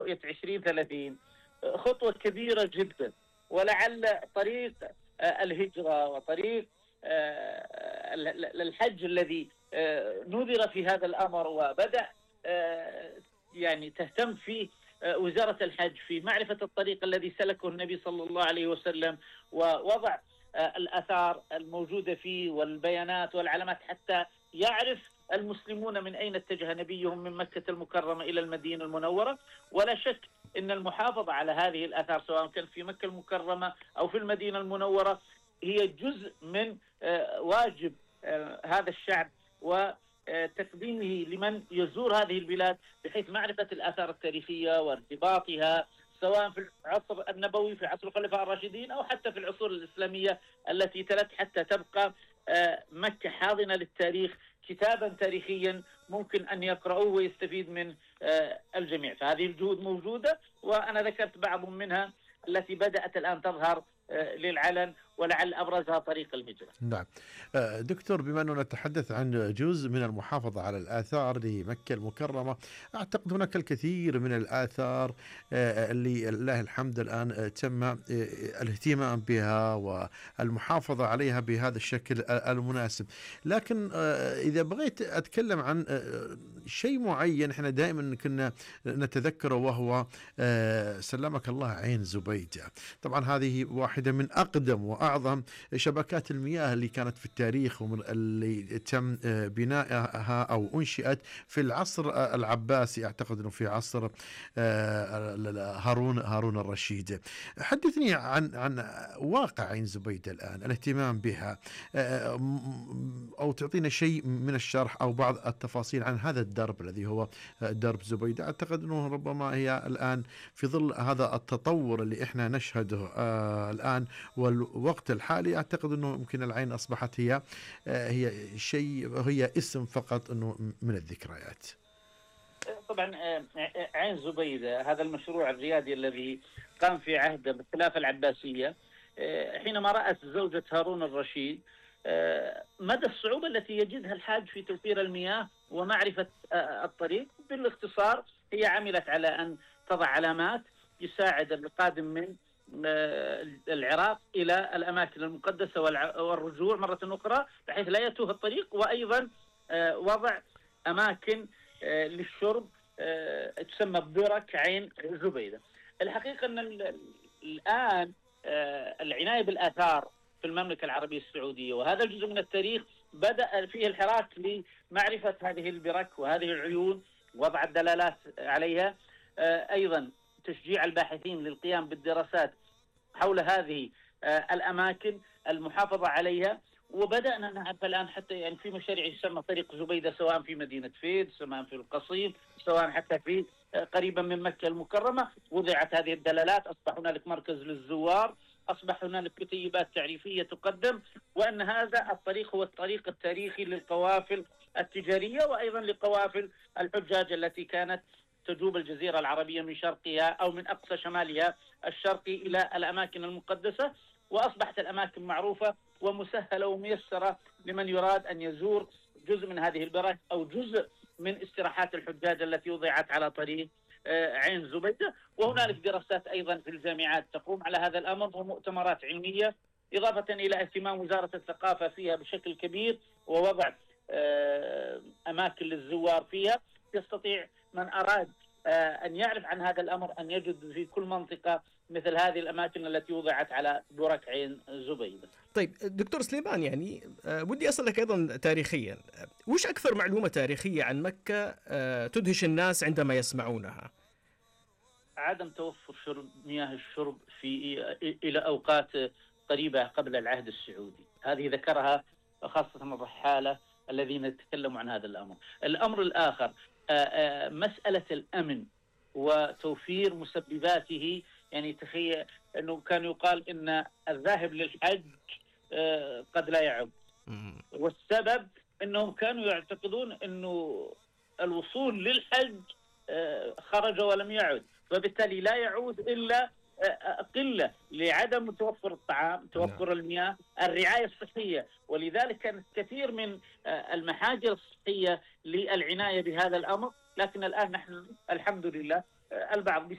رؤية 2030 خطوة كبيرة جدا، ولعل طريق الهجرة وطريق الحج الذي نذر في هذا الأمر وبدأ يعني تهتم فيه وزارة الحج في معرفة الطريق الذي سلكه النبي صلى الله عليه وسلم، ووضع الآثار الموجودة فيه والبيانات والعلامات حتى يعرف المسلمون من أين اتجه نبيهم من مكة المكرمة إلى المدينة المنورة. ولا شك أن المحافظة على هذه الآثار سواء كان في مكة المكرمة أو في المدينة المنورة هي جزء من واجب هذا الشعب وتقديمه لمن يزور هذه البلاد، بحيث معرفة الآثار التاريخية وارتباطها سواء في العصر النبوي في عصر الخلفاء الراشدين أو حتى في العصور الإسلامية التي تلت، حتى تبقى مكة حاضنة للتاريخ، كتابا تاريخيا ممكن أن يقرأوه ويستفيد من الجميع. فهذه الجهود موجودة، وأنا ذكرت بعض منها التي بدأت الآن تظهر للعلن، ولعل أبرزها طريق الهجرة. نعم. دكتور، بما أننا نتحدث عن جزء من المحافظة على الآثار لمكة المكرمة، أعتقد هناك الكثير من الآثار اللي لله الحمد الآن تم الاهتمام بها والمحافظة عليها بهذا الشكل المناسب. لكن إذا بغيت أتكلم عن شيء معين احنا دائما كنا نتذكره، وهو سلمك الله عين زبيدة. طبعا هذه واحدة من أقدم وأعظم شبكات المياه اللي كانت في التاريخ، ومن اللي تم بنائها أو أنشئت في العصر العباسي، أعتقد أنه في عصر هارون الرشيد. حدثني عن واقع عين زبيدة الآن، الاهتمام بها، أو تعطينا شيء من الشرح أو بعض التفاصيل عن هذا الدرب الذي هو درب زبيدة. أعتقد أنه ربما هي الآن في ظل هذا التطور اللي إحنا نشهده الآن والوقت الحالي، أعتقد أنه يمكن العين أصبحت هي شيء، هي اسم فقط أنه من الذكريات. طبعا عين زبيدة هذا المشروع الريادي الذي قام في عهد الخلافة العباسية حينما رأت زوجة هارون الرشيد مدى الصعوبة التي يجدها الحاج في توفير المياه ومعرفة الطريق. بالاختصار هي عملت على أن تضع علامات يساعد القادم من العراق إلى الأماكن المقدسة والرجوع مرة أخرى بحيث لا يتوه الطريق، وأيضا وضع أماكن للشرب تسمى برك عين زبيدة. الحقيقة أن الآن العناية بالآثار في المملكة العربية السعودية وهذا الجزء من التاريخ بدأ فيه الحراك لمعرفة هذه البرك وهذه العيون، وضع الدلالات عليها، أيضا تشجيع الباحثين للقيام بالدراسات حول هذه الأماكن، المحافظة عليها. وبدأنا نعرف الآن حتى يعني في مشاريع يسمى طريق زبيدة سواء في مدينة فيد سواء في القصيم سواء حتى في قريبا من مكة المكرمة، وضعت هذه الدلالات، أصبح هنالك مركز للزوار، أصبح هنالك كتيبات تعريفية تقدم، وأن هذا الطريق هو الطريق التاريخي للقوافل التجارية وأيضا لقوافل الحجاج التي كانت تجوب الجزيرة العربية من شرقها أو من أقصى شمالها الشرقي إلى الأماكن المقدسة. وأصبحت الأماكن معروفة ومسهلة وميسرة لمن يراد أن يزور جزء من هذه البرك أو جزء من استراحات الحجاج التي وضعت على طريق عين زبيدة. وهنالك دراسات أيضا في الجامعات تقوم على هذا الأمر ومؤتمرات علمية، إضافة إلى اهتمام وزارة الثقافة فيها بشكل كبير ووضع أماكن للزوار فيها. يستطيع من أراد أن يعرف عن هذا الأمر أن يجد في كل منطقة مثل هذه الأماكن التي وضعت على برك عين زبيدة. طيب دكتور سليمان، يعني ودي أسألك أيضا تاريخيا، وش أكثر معلومة تاريخية عن مكة تدهش الناس عندما يسمعونها؟ عدم توفر مياه الشرب إلى أوقات قريبة قبل العهد السعودي، هذه ذكرها خاصة الرحالة الذين يتكلموا عن هذا الأمر. الأمر الآخر مسألة الأمن وتوفير مسبباته. يعني تخيل أنه كان يقال أن الذاهب للحج قد لا يعود، والسبب أنهم كانوا يعتقدون أنه الوصول للحج خرج ولم يعد، وبالتالي لا يعود إلا قلة لعدم توفر الطعام، توفر المياه، الرعاية الصحية. ولذلك كانت كثير من المحاجر الصحية للعناية بهذا الأمر. لكن الآن نحن الحمد لله البعض